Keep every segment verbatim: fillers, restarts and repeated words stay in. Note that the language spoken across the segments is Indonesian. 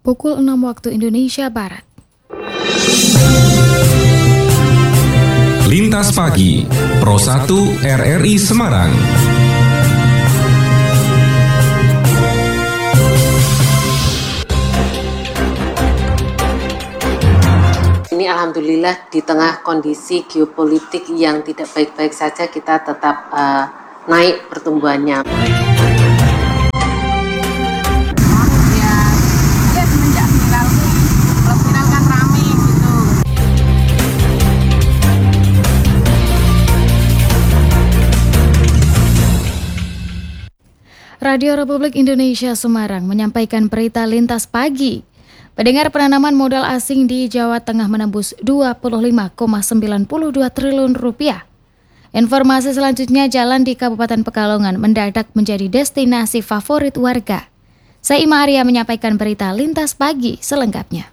Pukul enam waktu Indonesia Barat. Lintas Pagi, Pro satu R R I Semarang. Ini alhamdulillah di tengah kondisi geopolitik yang tidak baik-baik saja kita tetap uh, naik pertumbuhannya. Radio Republik Indonesia Semarang menyampaikan berita lintas pagi. Pendengar, penanaman modal asing di Jawa Tengah menembus dua puluh lima koma sembilan dua triliun rupiah. Informasi selanjutnya, jalan di Kabupaten Pekalongan mendadak menjadi destinasi favorit warga. Saya Ima Arya menyampaikan berita lintas pagi selengkapnya.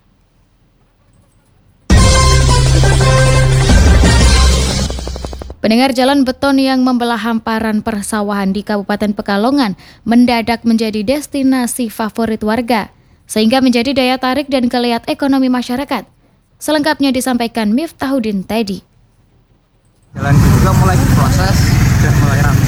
Pendengar, jalan beton yang membelah hamparan persawahan di Kabupaten Pekalongan mendadak menjadi destinasi favorit warga, sehingga menjadi daya tarik dan geliat ekonomi masyarakat. Selengkapnya disampaikan Miftahuddin Teddy. Jalan itu juga mulai diproses dan mulai ramai.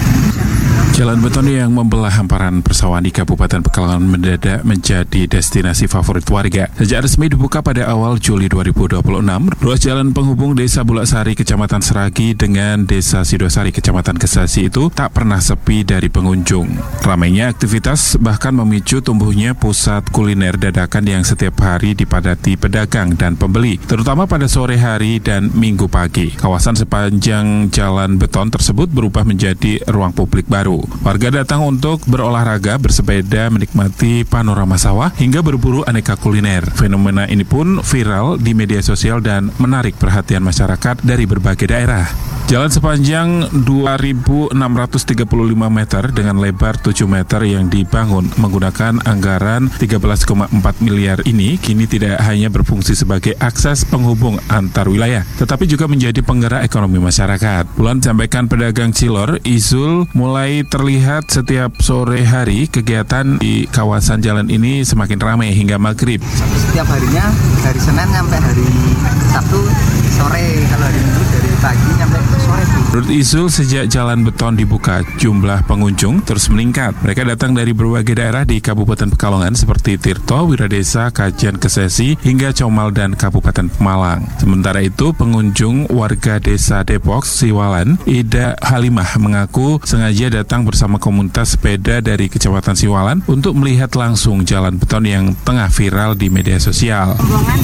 Jalan beton yang membelah hamparan persawahan di Kabupaten Pekalongan mendadak menjadi destinasi favorit warga. Sejak resmi dibuka pada awal Juli dua ribu dua puluh enam, ruas jalan penghubung Desa Bulaksari, Kecamatan Seragi dengan Desa Sidosari, Kecamatan Kesasi itu tak pernah sepi dari pengunjung. Ramainya aktivitas bahkan memicu tumbuhnya pusat kuliner dadakan yang setiap hari dipadati pedagang dan pembeli, terutama pada sore hari dan minggu pagi. Kawasan sepanjang jalan beton tersebut berubah menjadi ruang publik baru. Warga datang untuk berolahraga, bersepeda, menikmati panorama sawah, hingga berburu aneka kuliner. Fenomena ini pun viral di media sosial dan menarik perhatian masyarakat dari berbagai daerah. Jalan sepanjang dua ribu enam ratus tiga puluh lima meter dengan lebar tujuh meter yang dibangun menggunakan anggaran tiga belas koma empat miliar ini kini tidak hanya berfungsi sebagai akses penghubung antar wilayah, tetapi juga menjadi penggerak ekonomi masyarakat. Puluhan sampaikan pedagang cilor, Izul, mulai terlihat setiap sore hari. Kegiatan di kawasan jalan ini semakin ramai hingga maghrib. Setiap harinya dari Senin sampai hari Sabtu sore, kalau hari Minggu dari pagi sampai sore. Menurut Izul, sejak jalan beton dibuka, jumlah pengunjung terus meningkat. Mereka datang dari berbagai daerah di Kabupaten Pekalongan seperti Tirto, Wiradesa, Kajen, Kesesi, hingga Comal dan Kabupaten Pemalang. Sementara itu, pengunjung warga Desa Depok, Siwalan, Ida Halimah mengaku sengaja datang bersama komunitas sepeda dari Kecamatan Siwalan untuk melihat langsung jalan beton yang tengah viral di media sosial.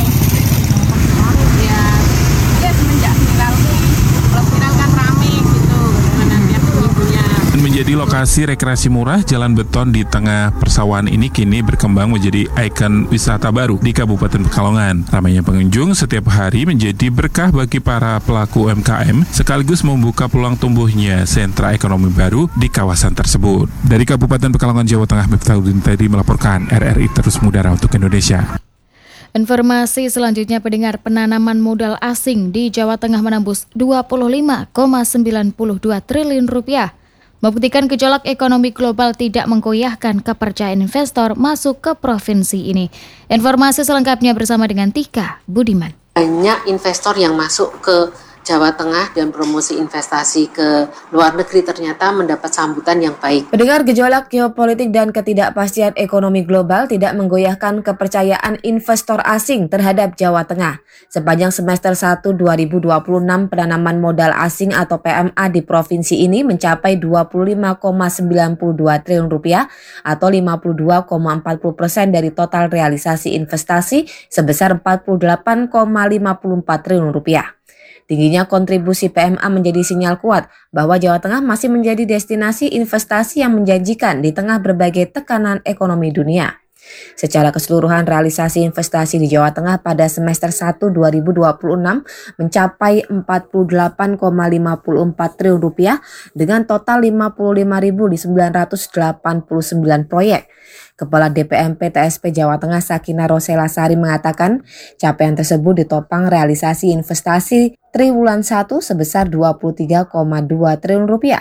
Menjadi lokasi rekreasi murah, jalan beton di tengah persawahan ini kini berkembang menjadi ikon wisata baru di Kabupaten Pekalongan. Ramainya pengunjung setiap hari menjadi berkah bagi para pelaku U M K M, sekaligus membuka peluang tumbuhnya sentra ekonomi baru di kawasan tersebut. Dari Kabupaten Pekalongan, Jawa Tengah, Miftahuddin Teddy melaporkan. R R I terus mudara untuk Indonesia. Informasi selanjutnya, pendengar, penanaman modal asing di Jawa Tengah menembus dua puluh lima koma sembilan dua triliun rupiah. Membuktikan gejolak ekonomi global tidak menggoyahkan kepercayaan investor masuk ke provinsi ini. Informasi selengkapnya bersama dengan Tika Budiman. Banyak investor yang masuk ke Jawa Tengah dan promosi investasi ke luar negeri ternyata mendapat sambutan yang baik. Pendengar, gejolak geopolitik dan ketidakpastian ekonomi global tidak menggoyahkan kepercayaan investor asing terhadap Jawa Tengah. Sepanjang semester satu dua ribu dua puluh enam, penanaman modal asing atau P M A di provinsi ini mencapai dua puluh lima koma sembilan dua triliun rupiah atau lima puluh dua koma empat puluh persen dari total realisasi investasi sebesar empat puluh delapan koma lima empat triliun rupiah. Tingginya kontribusi P M A menjadi sinyal kuat bahwa Jawa Tengah masih menjadi destinasi investasi yang menjanjikan di tengah berbagai tekanan ekonomi dunia. Secara keseluruhan, realisasi investasi di Jawa Tengah pada semester satu dua ribu dua puluh enam mencapai empat puluh delapan koma lima empat triliun rupiah dengan total lima puluh lima ribu sembilan ratus delapan puluh sembilan proyek. Kepala D P M P T S P Jawa Tengah Sakina Rosela Sari mengatakan capaian tersebut ditopang realisasi investasi triwulan satu sebesar dua puluh tiga koma dua triliun rupiah.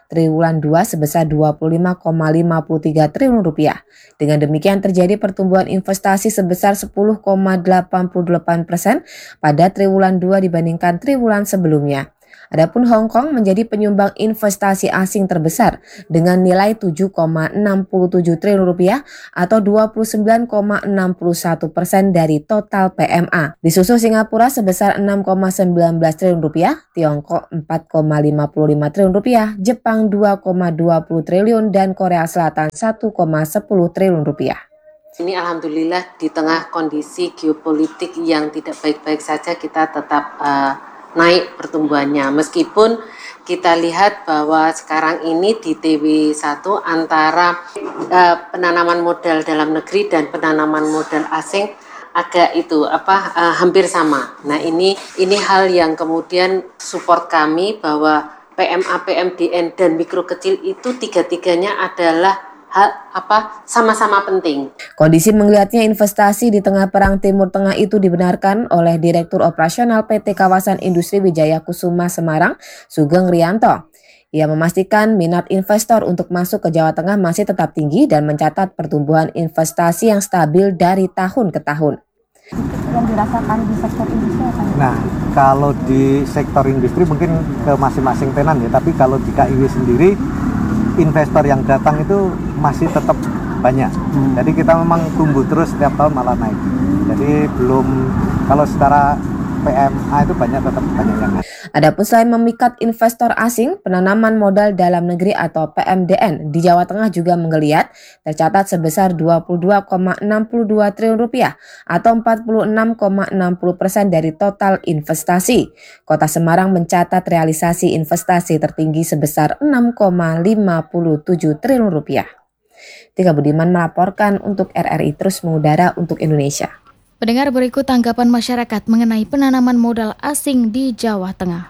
triwulan dua sebesar dua puluh lima koma lima tiga triliun rupiah. Dengan demikian terjadi pertumbuhan investasi sebesar sepuluh koma delapan delapan persen pada triwulan dua dibandingkan triwulan sebelumnya. Adapun Hong Kong menjadi penyumbang investasi asing terbesar dengan nilai tujuh koma enam tujuh triliun rupiah atau dua puluh sembilan koma enam satu persen dari total P M A. Disusul Singapura sebesar enam koma satu sembilan triliun rupiah, Tiongkok empat koma lima lima triliun rupiah, Jepang dua koma dua puluh triliun dan Korea Selatan satu koma sepuluh triliun rupiah. Ini alhamdulillah di tengah kondisi geopolitik yang tidak baik-baik saja kita tetap uh, naik pertumbuhannya, meskipun kita lihat bahwa sekarang ini di T W satu antara uh, penanaman modal dalam negeri dan penanaman modal asing agak itu apa uh, hampir sama. Nah ini ini hal yang kemudian support kami bahwa P M A, P M D N dan mikro kecil itu tiga-tiganya adalah hal apa sama-sama penting. Kondisi menggeliatnya investasi di tengah perang Timur Tengah itu dibenarkan oleh Direktur Operasional P T Kawasan Industri Wijaya Kusuma Semarang, Sugeng Rianto. Ia memastikan minat investor untuk masuk ke Jawa Tengah masih tetap tinggi dan mencatat pertumbuhan investasi yang stabil dari tahun ke tahun. Yang dirasakan di sektor industri apa? Nah, kalau di sektor industri mungkin ke masing-masing tenan ya, tapi kalau di K I W sendiri investor yang datang itu masih tetap banyak. Hmm. Jadi kita memang tumbuh terus setiap tahun malah naik. Jadi belum, kalau secara P M A itu banyak tetap banyak yang naik. Adapun selain memikat investor asing, penanaman modal dalam negeri atau P M D N di Jawa Tengah juga menggeliat, tercatat sebesar dua puluh dua koma enam dua triliun rupiah atau empat puluh enam koma enam puluh persen dari total investasi. Kota Semarang mencatat realisasi investasi tertinggi sebesar enam koma lima tujuh triliun rupiah. Tika Budiman melaporkan untuk R R I Terus Mengudara untuk Indonesia. Pendengar, berikut tanggapan masyarakat mengenai penanaman modal asing di Jawa Tengah.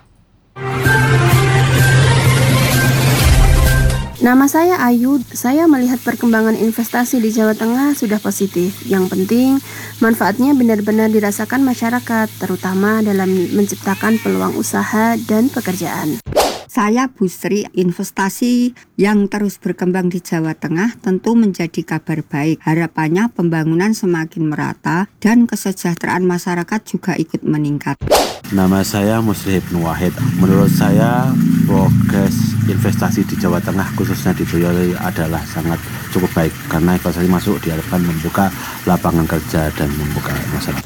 Nama saya Ayu, saya melihat perkembangan investasi di Jawa Tengah sudah positif. Yang penting, manfaatnya benar-benar dirasakan masyarakat, terutama dalam menciptakan peluang usaha dan pekerjaan. Saya Bu Sri, investasi yang terus berkembang di Jawa Tengah tentu menjadi kabar baik. Harapannya pembangunan semakin merata dan kesejahteraan masyarakat juga ikut meningkat. Nama saya Musli Ibnu Wahid. Menurut saya progres investasi di Jawa Tengah khususnya di Boyolali adalah sangat cukup baik karena investasi masuk diharapkan membuka lapangan kerja dan membuka masyarakat.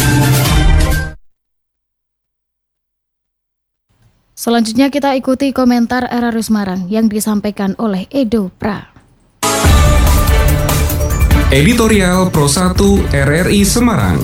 Selanjutnya kita ikuti komentar R R I Semarang yang disampaikan oleh Edo Pra. Editorial Pro satu R R I Semarang.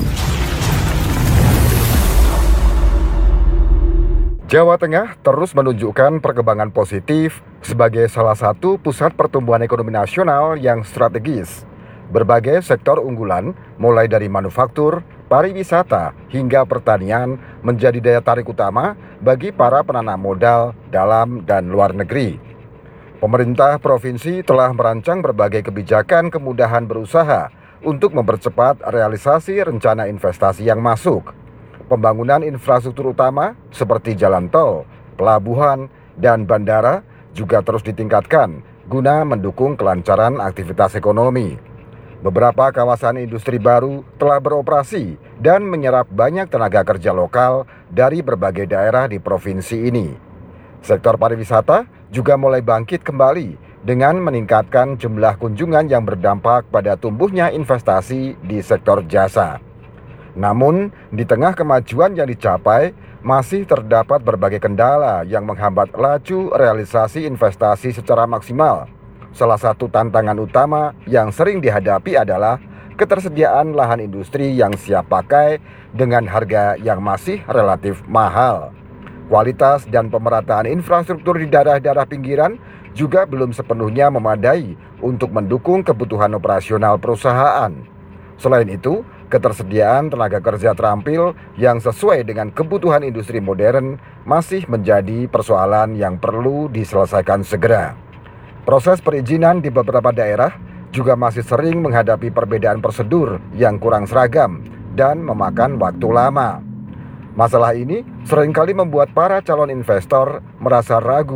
Jawa Tengah terus menunjukkan perkembangan positif sebagai salah satu pusat pertumbuhan ekonomi nasional yang strategis. Berbagai sektor unggulan, mulai dari manufaktur, pariwisata, hingga pertanian menjadi daya tarik utama bagi para penanam modal dalam dan luar negeri. Pemerintah provinsi telah merancang berbagai kebijakan kemudahan berusaha untuk mempercepat realisasi rencana investasi yang masuk. Pembangunan infrastruktur utama seperti jalan tol, pelabuhan, dan bandara juga terus ditingkatkan guna mendukung kelancaran aktivitas ekonomi. Beberapa kawasan industri baru telah beroperasi dan menyerap banyak tenaga kerja lokal dari berbagai daerah di provinsi ini. Sektor pariwisata juga mulai bangkit kembali dengan meningkatkan jumlah kunjungan yang berdampak pada tumbuhnya investasi di sektor jasa. Namun, di tengah kemajuan yang dicapai, masih terdapat berbagai kendala yang menghambat laju realisasi investasi secara maksimal. Salah satu tantangan utama yang sering dihadapi adalah ketersediaan lahan industri yang siap pakai dengan harga yang masih relatif mahal. Kualitas dan pemerataan infrastruktur di daerah-daerah pinggiran juga belum sepenuhnya memadai untuk mendukung kebutuhan operasional perusahaan. Selain itu, ketersediaan tenaga kerja terampil yang sesuai dengan kebutuhan industri modern masih menjadi persoalan yang perlu diselesaikan segera. Proses perizinan di beberapa daerah juga masih sering menghadapi perbedaan prosedur yang kurang seragam dan memakan waktu lama. Masalah ini seringkali membuat para calon investor merasa ragu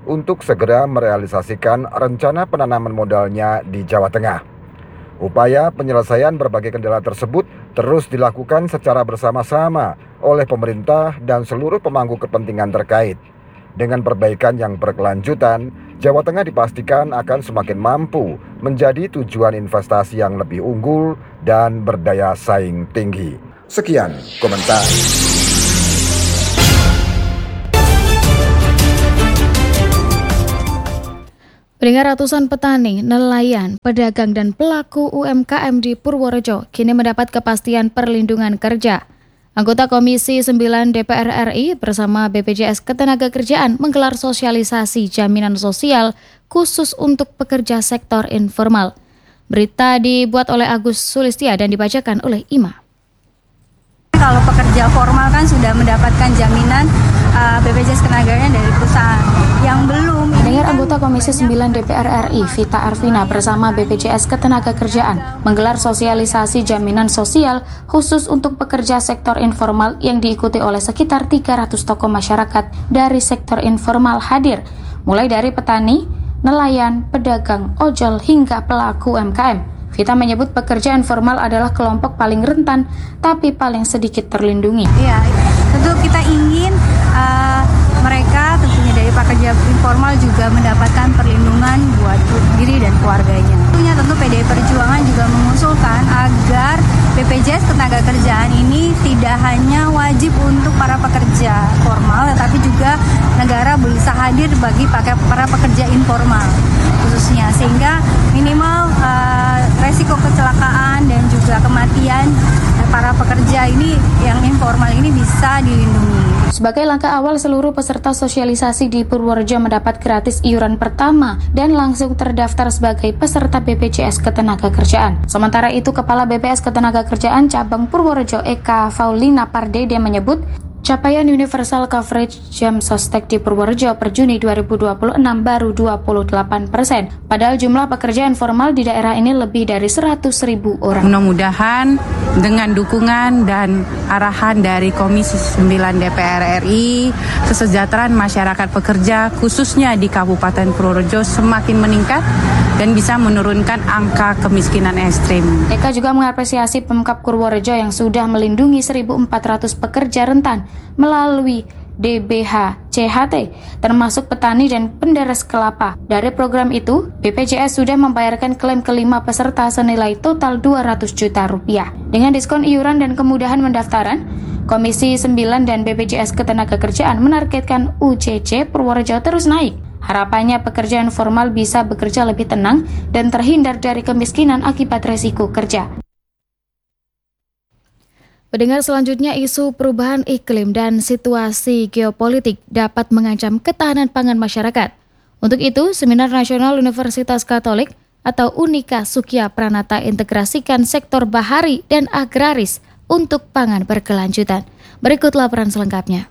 untuk segera merealisasikan rencana penanaman modalnya di Jawa Tengah. Upaya penyelesaian berbagai kendala tersebut terus dilakukan secara bersama-sama oleh pemerintah dan seluruh pemangku kepentingan terkait. Dengan perbaikan yang berkelanjutan, Jawa Tengah dipastikan akan semakin mampu menjadi tujuan investasi yang lebih unggul dan berdaya saing tinggi. Sekian komentar. Pendengar, ratusan petani, nelayan, pedagang, dan pelaku U M K M di Purworejo kini mendapat kepastian perlindungan kerja. Anggota Komisi sembilan D P R R I bersama B P J S Ketenagakerjaan menggelar sosialisasi jaminan sosial khusus untuk pekerja sektor informal. Berita dibuat oleh Agus Sulistia dan dibacakan oleh Ima. Kalau pekerja formal kan sudah mendapatkan jaminan uh, B P J S Ketenagakerjaan dari perusahaan. Yang belum. Dengar anggota Komisi sembilan D P R R I Vita Arvina bersama B P J S Ketenagakerjaan menggelar sosialisasi jaminan sosial khusus untuk pekerja sektor informal yang diikuti oleh sekitar tiga ratus tokoh masyarakat dari sektor informal hadir, mulai dari petani, nelayan, pedagang, ojol hingga pelaku U M K M. Vita menyebut pekerja informal adalah kelompok paling rentan tapi paling sedikit terlindungi. Iya, tentu kita ingin uh, mereka tentunya dari pekerja informal juga mendapatkan perlindungan buat diri dan keluarganya. Tentunya tentu P D I Perjuangan juga mengusulkan agar B P J S Ketenagakerjaan ini tidak hanya wajib untuk para pekerja formal, tetapi juga negara bisa hadir bagi para pekerja informal khususnya, sehingga minimal uh, resiko kecelakaan dan juga kematian para pekerja ini yang informal ini bisa dilindungi. Sebagai langkah awal, seluruh peserta sosialisasi di Purworejo mendapat gratis iuran pertama dan langsung terdaftar sebagai peserta B P J S Ketenagakerjaan. Sementara itu, Kepala B P S Ketenagakerjaan Cabang Purworejo Eka Faulina Pardede menyebut capaian universal coverage jam sostek di Purworejo per Juni dua ribu dua puluh enam baru dua puluh delapan persen. Padahal jumlah pekerja informal di daerah ini lebih dari seratus ribu orang. Mudah-mudahan dengan dukungan dan arahan dari Komisi sembilan D P R R I, kesejahteraan masyarakat pekerja khususnya di Kabupaten Purworejo semakin meningkat dan bisa menurunkan angka kemiskinan ekstrim. Eka juga mengapresiasi Pemkab Purworejo yang sudah melindungi seribu empat ratus pekerja rentan melalui D B H C H T, termasuk petani dan penderes kelapa. Dari program itu, B P J S sudah membayarkan klaim kelima peserta senilai total dua ratus juta rupiah. Dengan diskon iuran dan kemudahan mendaftaran, Komisi sembilan dan B P J S Ketenagakerjaan menargetkan U C C Purworejo terus naik. Harapannya pekerja informal bisa bekerja lebih tenang dan terhindar dari kemiskinan akibat resiko kerja. Pendengar, selanjutnya isu perubahan iklim dan situasi geopolitik dapat mengancam ketahanan pangan masyarakat. Untuk itu, Seminar Nasional Universitas Katolik atau Unika Sukya Pranata integrasikan sektor bahari dan agraris untuk pangan berkelanjutan. Berikut laporan selengkapnya.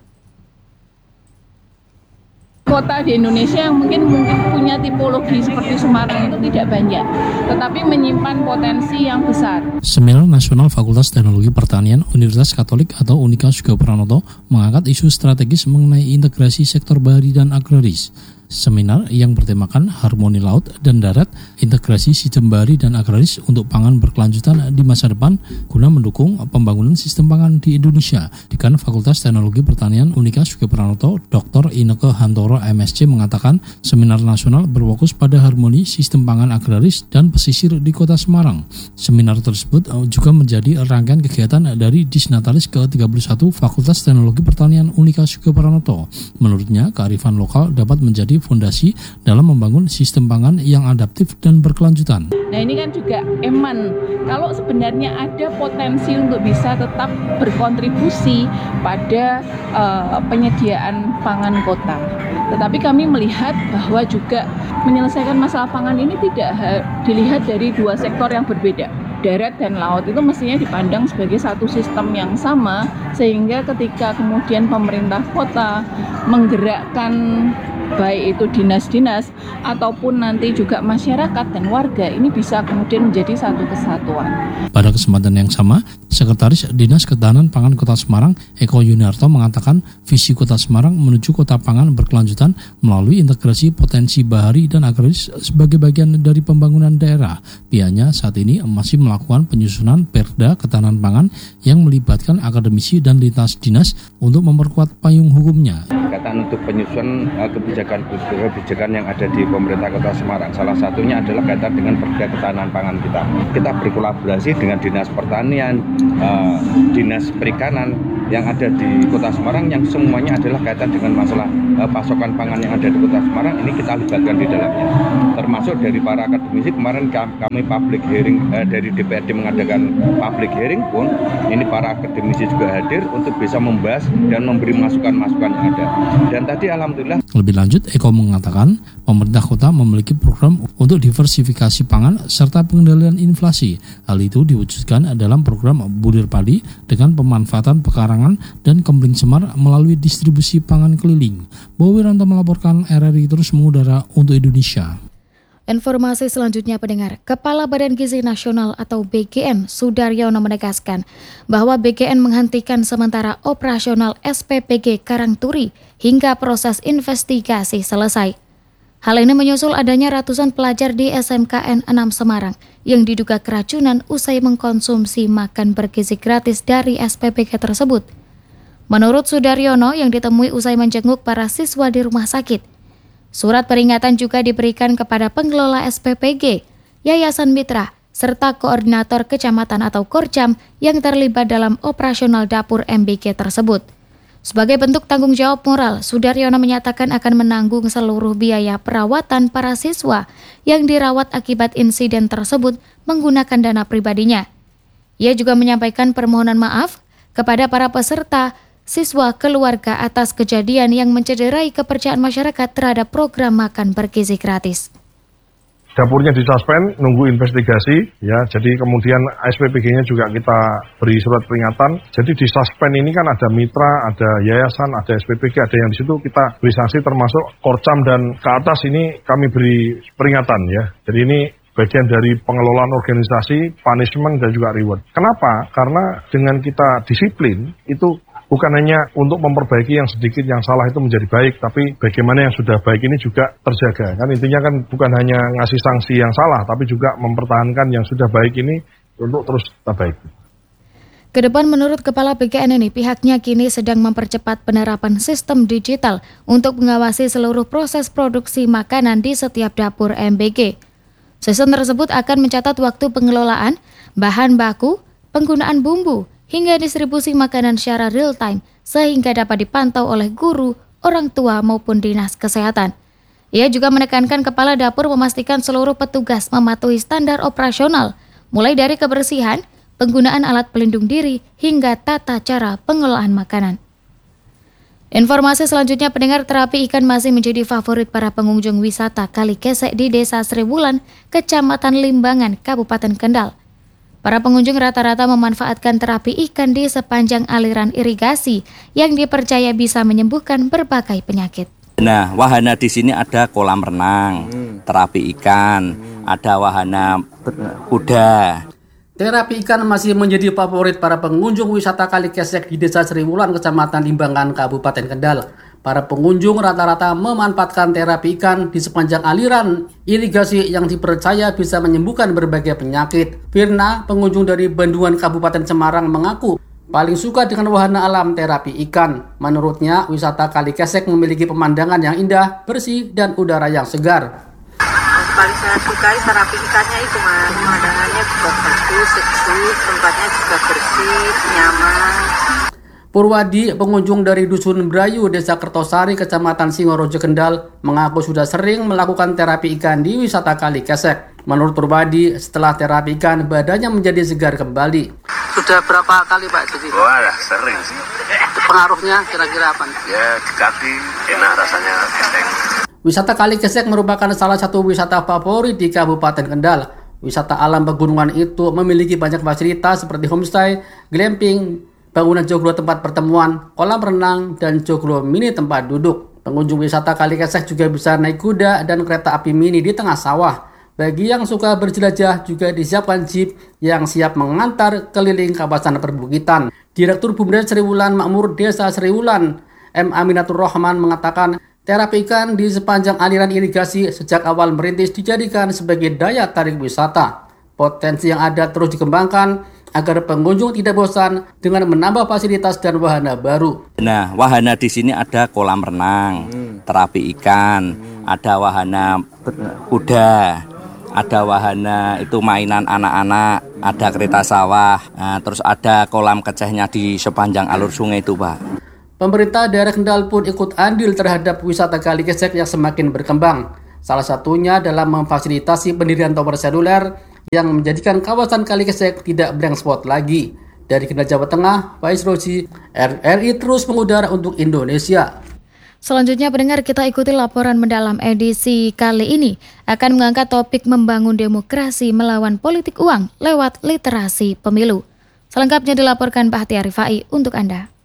Kota di Indonesia yang mungkin mungkin punya tipologi seperti Semarang itu tidak banyak, tetapi menyimpan potensi yang besar. Seminar Nasional Fakultas Teknologi Pertanian Universitas Katolik atau Unika Sukya Pranata mengangkat isu strategis mengenai integrasi sektor bahari dan agraris. Seminar yang bertemakan harmoni laut dan darat, integrasi sistem bahari dan agraris untuk pangan berkelanjutan di masa depan guna mendukung pembangunan sistem pangan di Indonesia. Dekan Fakultas Teknologi Pertanian Unika Sukya Pranata, Doktor Inneke Hantoro M S C mengatakan seminar nasional berfokus pada harmoni sistem pangan agraris dan pesisir di Kota Semarang. Seminar tersebut juga menjadi rangkaian kegiatan dari Disnatalis ke tiga puluh satu Fakultas Teknologi Pertanian Unika Sukya Pranata. Menurutnya, kearifan lokal dapat menjadi fondasi dalam membangun sistem pangan yang adaptif dan berkelanjutan. Nah, ini kan juga eman kalau sebenarnya ada potensi untuk bisa tetap berkontribusi pada uh, penyediaan pangan kota. Tetapi kami melihat bahwa juga menyelesaikan masalah pangan ini tidak ha- dilihat dari dua sektor yang berbeda. Darat dan laut itu mestinya dipandang sebagai satu sistem yang sama, sehingga ketika kemudian pemerintah kota menggerakkan baik itu dinas-dinas ataupun nanti juga masyarakat dan warga, ini bisa kemudian menjadi satu kesatuan. Pada kesempatan yang sama, Sekretaris Dinas Ketahanan Pangan Kota Semarang, Eko Yunarto, mengatakan visi Kota Semarang menuju kota pangan berkelanjutan melalui integrasi potensi bahari dan agraris sebagai bagian dari pembangunan daerah. Pihaknya saat ini masih melakukan penyusunan Perda Ketahanan Pangan yang melibatkan akademisi dan lintas dinas untuk memperkuat payung hukumnya. Kaitan untuk penyusunan uh, kebijakan-kebijakan yang ada di pemerintah Kota Semarang. Salah satunya adalah kaitan dengan Perda Ketahanan Pangan kita. Kita berkolaborasi dengan Dinas Pertanian, uh, Dinas Perikanan yang ada di Kota Semarang yang semuanya adalah kaitan dengan masalah uh, pasokan pangan yang ada di Kota Semarang. Ini kita libatkan di dalamnya. Termasuk dari para akademisi, kemarin kami public hearing uh, dari D P R D mengadakan public hearing pun, ini para akademisi juga hadir untuk bisa membahas dan memberi masukan-masukan yang ada. Dan tadi alhamdulillah. Lebih lanjut, Eko mengatakan pemerintah kota memiliki program untuk diversifikasi pangan serta pengendalian inflasi. Hal itu diwujudkan dalam program Bulir Padi dengan pemanfaatan pekarangan dan kembling semar melalui distribusi pangan keliling. Bowo Wiranto melaporkan, R R I terus mengudara untuk Indonesia. Informasi selanjutnya pendengar, Kepala Badan Gizi Nasional atau B G N Sudaryono menegaskan bahwa B G N menghentikan sementara operasional S P P G Karangturi hingga proses investigasi selesai. Hal ini menyusul adanya ratusan pelajar di S M K N enam Semarang yang diduga keracunan usai mengkonsumsi makan bergizi gratis dari S P P G tersebut. Menurut Sudaryono yang ditemui usai menjenguk para siswa di rumah sakit, surat peringatan juga diberikan kepada pengelola S P P G, Yayasan Mitra, serta koordinator kecamatan atau Korcam yang terlibat dalam operasional dapur M B G tersebut. Sebagai bentuk tanggung jawab moral, Sudaryono menyatakan akan menanggung seluruh biaya perawatan para siswa yang dirawat akibat insiden tersebut menggunakan dana pribadinya. Ia juga menyampaikan permohonan maaf kepada para peserta, siswa, keluarga atas kejadian yang mencederai kepercayaan masyarakat terhadap program makan bergizi gratis. Dapurnya disuspend, nunggu investigasi, ya. Jadi kemudian S P P G-nya juga kita beri surat peringatan. Jadi di suspend ini kan ada mitra, ada yayasan, ada S P P G, ada yang di situ kita beri sanksi termasuk Korcam dan ke atas ini kami beri peringatan, ya. Jadi ini bagian dari pengelolaan organisasi, punishment dan juga reward. Kenapa? Karena dengan kita disiplin itu bukan hanya untuk memperbaiki yang sedikit yang salah itu menjadi baik, tapi bagaimana yang sudah baik ini juga terjaga. Kan intinya kan bukan hanya ngasih sanksi yang salah, tapi juga mempertahankan yang sudah baik ini untuk terus terbaik. Kedepan menurut Kepala B G N ini, pihaknya kini sedang mempercepat penerapan sistem digital untuk mengawasi seluruh proses produksi makanan di setiap dapur M B G. Sistem tersebut akan mencatat waktu pengelolaan, bahan baku, penggunaan bumbu, hingga distribusi makanan secara real time sehingga dapat dipantau oleh guru, orang tua maupun dinas kesehatan. Ia juga menekankan kepala dapur memastikan seluruh petugas mematuhi standar operasional, mulai dari kebersihan, penggunaan alat pelindung diri, hingga tata cara pengelolaan makanan. Informasi selanjutnya pendengar, terapi ikan masih menjadi favorit para pengunjung wisata Kali Kesek di Desa Sriwulan, Kecamatan Limbangan, Kabupaten Kendal. Para pengunjung rata-rata memanfaatkan terapi ikan di sepanjang aliran irigasi yang dipercaya bisa menyembuhkan berbagai penyakit. Nah, wahana di sini ada kolam renang, terapi ikan, ada wahana kuda. Terapi ikan masih menjadi favorit para pengunjung wisata Kali Kesek di Desa Sriwulan, Kecamatan Limbangan, Kabupaten Kendal. Para pengunjung rata-rata memanfaatkan terapi ikan di sepanjang aliran irigasi yang dipercaya bisa menyembuhkan berbagai penyakit. Firna, pengunjung dari Bendungan Kabupaten Semarang, mengaku paling suka dengan wahana alam terapi ikan. Menurutnya, wisata Kali Kesek memiliki pemandangan yang indah, bersih, dan udara yang segar. Paling saya sukai terapi ikannya itu, Mas. Pemandangannya juga bagus, sejuk, tempatnya juga bersih, nyaman. Purwadi, pengunjung dari Dusun Brayu, Desa Kertosari, Kecamatan Singorojo, Kendal, mengaku sudah sering melakukan terapi ikan di wisata Kali Kesek. Menurut Purwadi, setelah terapi ikan, badannya menjadi segar kembali. Sudah berapa kali, Pak? Jadi, wah, sering sih. Pengaruhnya kira-kira apa? Ya, di kaki enak rasanya enteng. Wisata Kali Kesek merupakan salah satu wisata favorit di Kabupaten Kendal. Wisata alam pegunungan itu memiliki banyak fasilitas seperti homestay, glamping, bangunan joglo tempat pertemuan, kolam renang, dan joglo mini tempat duduk. Pengunjung wisata Kali Kesek juga bisa naik kuda dan kereta api mini di tengah sawah. Bagi yang suka berjelajah juga disiapkan jeep yang siap mengantar keliling kawasan perbukitan. Direktur Bumdes Sriwulan Makmur Desa Sriwulan, M. Aminatur Rahman mengatakan terapi ikan di sepanjang aliran irigasi sejak awal merintis dijadikan sebagai daya tarik wisata. Potensi yang ada terus dikembangkan agar pengunjung tidak bosan dengan menambah fasilitas dan wahana baru. Nah, wahana di sini ada kolam renang, hmm. terapi ikan, hmm. ada wahana kuda, ada wahana itu mainan anak-anak, ada kereta sawah, nah, terus ada kolam kecehnya di sepanjang alur sungai itu, Pak. Pemerintah daerah Kendal pun ikut andil terhadap wisata Kali Kesek yang semakin berkembang. Salah satunya dalam memfasilitasi pendirian tower seluler yang menjadikan kawasan Kali Kesek tidak blank spot lagi. Dari Kendal, Jawa Tengah, Faiz Roji, R R I terus mengudara untuk Indonesia. Selanjutnya pendengar, kita ikuti laporan mendalam edisi kali ini akan mengangkat topik membangun demokrasi melawan politik uang lewat literasi pemilu. Selengkapnya dilaporkan Bahtiar Rifai untuk Anda.